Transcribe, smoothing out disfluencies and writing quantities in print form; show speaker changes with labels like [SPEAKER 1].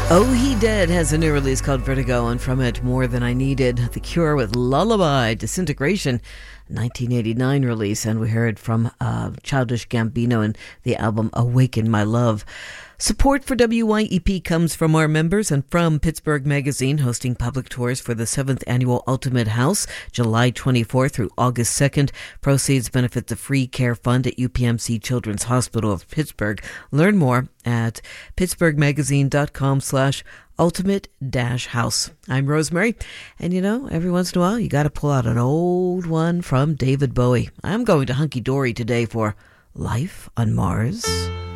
[SPEAKER 1] Oh He Dead has a new release called Vertigo, and from it, More Than I Needed. The Cure with Lullaby, Disintegration, 1989 release, and we heard from Childish Gambino in the album Awaken My Love. Support for WYEP comes from our members and from Pittsburgh Magazine, hosting public tours for the 7th Annual Ultimate House, July 24th through August 2nd. Proceeds benefit the Free Care Fund at UPMC Children's Hospital of Pittsburgh. Learn more at pittsburghmagazine.com/ultimate-house. I'm Rosemary, and every once in a while you got to pull out an old one from David Bowie. I'm going to Hunky Dory today for Life on Mars.